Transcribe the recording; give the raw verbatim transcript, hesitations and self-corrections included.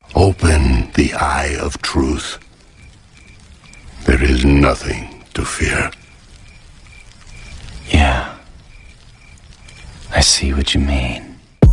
Open the eye of truth. There is nothing to fear. Yeah. I see what you mean.